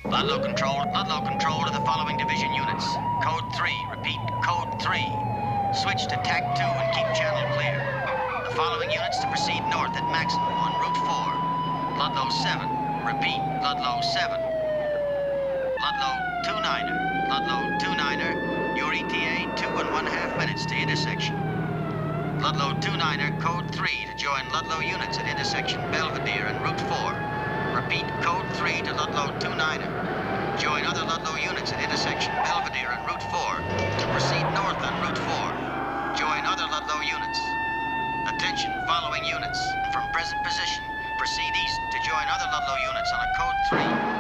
Ludlow Control to the following division units. Code 3, repeat, Code 3. Switch to TAC 2 and keep channel clear. The following units to proceed north at maximum on Route 4. Ludlow 7, repeat, Ludlow 7. Ludlow 29er, Ludlow 29er, your ETA 2.5 minutes to intersection. Ludlow 29er, Code 3 to join Ludlow units at intersection Belvedere and Route 4. Repeat, Code 3 to Ludlow 29er. Join other Ludlow units at intersection Belvedere and Route 4 to proceed north on Route 4. Join other Ludlow units. Attention, following units. From present position, proceed east to join other Ludlow units on a Code 3.